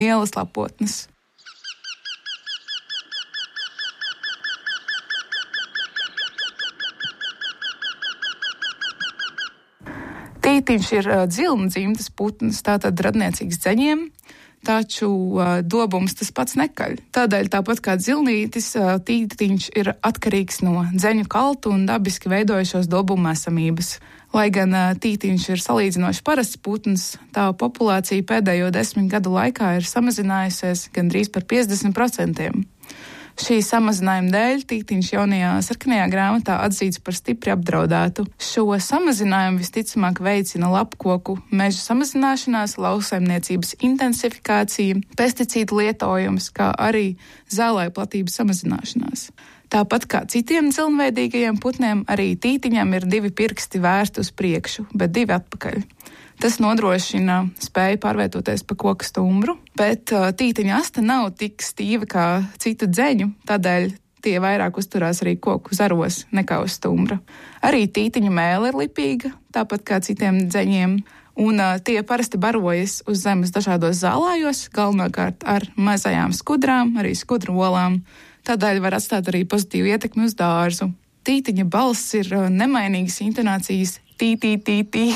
ielas lapotnes. Tītiņš ir dzilnu dzimtas putns, tātad radniecīgs dzeņiem, taču dobums tas pats nekaļ. Tādēļ tāpat kā dzilnītis, tītiņš ir atkarīgs no dzeņu kaltu un dabiski veidojušos dobumu esamības. Lai gan tītiņš ir salīdzinoši parasts putns, tā populācija pēdējo 10 gadu laikā ir samazinājusies gandrīz par 50%. Šī samazinājuma dēļ tītiņš jaunajā sarkanajā grāmatā atzīts par stipri apdraudētu. Šo samazinājumu visticamāk veicina lapkoku meža samazināšanās, lauksaimniecības intensifikācija, pesticīdu lietojums, kā arī zālēju platības samazināšanās. Tāpat kā citiem dzilnveidīgajiem putniem, arī tītiņam ir 2 pirksti vērsti uz priekšu, bet 2 atpakaļ. Tas nodrošina spēju pārvietoties pa koka stumbru, bet tītiņa asta nav tik stīva kā citu dzeņu, tādēļ tie vairāk uzturās arī koku zaros nekā uz stumbra. Arī tītiņa mēle ir lipīga, tāpat kā citiem dzeņiem, un tie parasti barojas uz zemes dažādos zālājos, galvenokārt ar mazajām skudrām, arī skudru olām. Tādēļ var atstāt arī pozitīvu ietekmi uz dārzu. Tītiņa balss ir nemainīgas intonācijas tī, tī, tī, tī.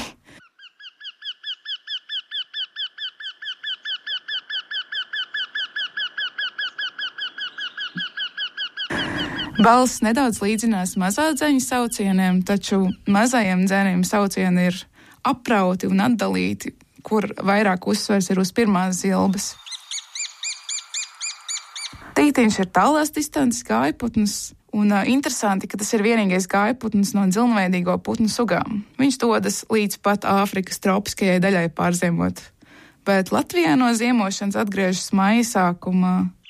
Balss nedaudz līdzinās mazā dzeņa saucieniem, taču mazajiem dzeniem saucieni ir aprauti un atdalīti, kur vairāk uzsvers ir uz pirmās zilbes. Tītiņš ir tālās distances gājputns, un interesanti, ka tas ir vienīgais gājputns no dzilnveidīgo putnu sugām. Viņš dodas līdz pat Āfrikas tropiskajai daļai pārziemot, bet Latvijā no ziemošanas atgriežas maija sākumā.